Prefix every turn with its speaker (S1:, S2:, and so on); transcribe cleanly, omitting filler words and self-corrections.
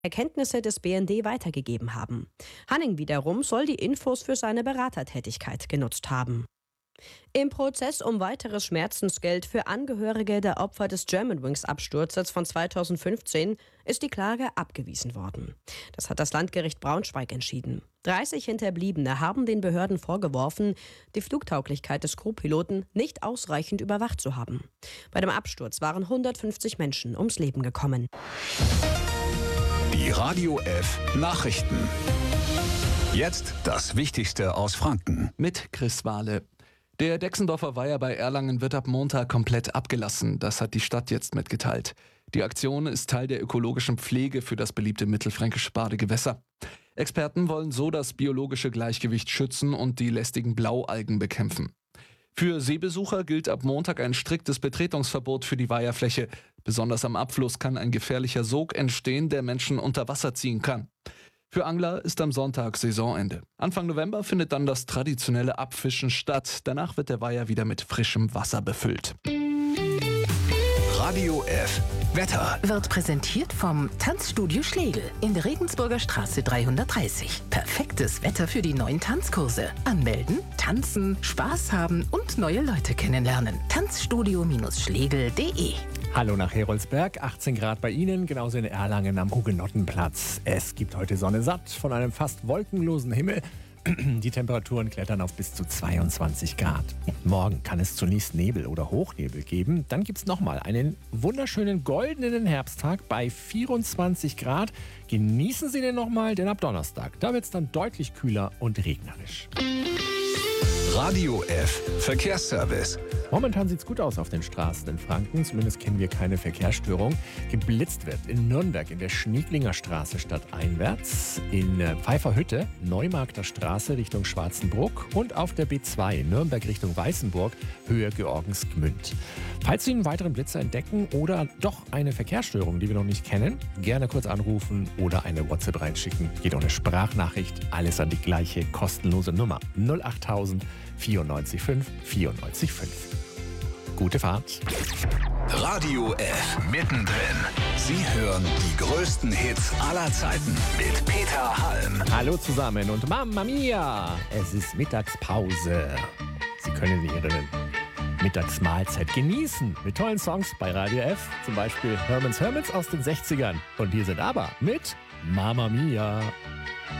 S1: Erkenntnisse des BND weitergegeben haben. Hanning wiederum soll die Infos für seine Beratertätigkeit genutzt haben. Im Prozess um weiteres Schmerzensgeld für Angehörige der Opfer des Germanwings-Absturzes von 2015 ist die Klage abgewiesen worden. Das hat das Landgericht Braunschweig entschieden. 30 Hinterbliebene haben den Behörden vorgeworfen, die Flugtauglichkeit des Crewpiloten nicht ausreichend überwacht zu haben. Bei dem Absturz waren 150 Menschen ums Leben gekommen.
S2: Die Radio F Nachrichten. Jetzt das Wichtigste aus Franken.
S3: Mit Chris Wahle. Der Dexendorfer Weiher bei Erlangen wird ab Montag komplett abgelassen. Das hat die Stadt jetzt mitgeteilt. Die Aktion ist Teil der ökologischen Pflege für das beliebte mittelfränkische Badegewässer. Experten wollen so das biologische Gleichgewicht schützen und die lästigen Blaualgen bekämpfen. Für Seebesucher gilt ab Montag ein striktes Betretungsverbot für die Weiherfläche. Besonders am Abfluss kann ein gefährlicher Sog entstehen, der Menschen unter Wasser ziehen kann. Für Angler ist am Sonntag Saisonende. Anfang November findet dann das traditionelle Abfischen statt. Danach wird der Weiher wieder mit frischem Wasser befüllt.
S2: Radio F Wetter
S4: Wird präsentiert vom Tanzstudio Schlegel in der Regensburger Straße 330. Perfektes Wetter für die neuen Tanzkurse. Anmelden, tanzen, Spaß haben und neue Leute kennenlernen. Tanzstudio-schlegel.de.
S5: Hallo nach Heroldsberg, 18 Grad bei Ihnen, genauso in Erlangen am Hugenottenplatz. Es gibt heute Sonne satt von einem fast wolkenlosen Himmel. Die Temperaturen klettern auf bis zu 22 Grad. Morgen kann es zunächst Nebel oder Hochnebel geben. Dann gibt es nochmal einen wunderschönen goldenen Herbsttag bei 24 Grad. Genießen Sie den nochmal, denn ab Donnerstag, da wird es dann deutlich kühler und regnerisch.
S2: Radio F Verkehrsservice.
S5: Momentan sieht es gut aus auf den Straßen in Franken. Zumindest kennen wir keine Verkehrsstörung. Geblitzt wird in Nürnberg in der Schnieglinger Straße stadteinwärts, in Pfeifferhütte, Neumarkter Straße Richtung Schwarzenbruck und auf der B2 Nürnberg Richtung Weißenburg, Höhe Georgensgmünd. Falls Sie einen weiteren Blitzer entdecken oder doch eine Verkehrsstörung, die wir noch nicht kennen, gerne kurz anrufen oder eine WhatsApp reinschicken. Geht auch eine Sprachnachricht, alles an die gleiche kostenlose Nummer 08000 94 5 94 5. Gute Fahrt.
S2: Radio F mittendrin. Sie hören die größten Hits aller Zeiten mit Peter Halm.
S5: Hallo zusammen und Mamma Mia! Es ist Mittagspause. Sie können Ihre Mittagsmahlzeit genießen mit tollen Songs bei Radio F. Zum Beispiel Herman's Hermits aus den 60ern. Und wir sind aber mit Mamma Mia.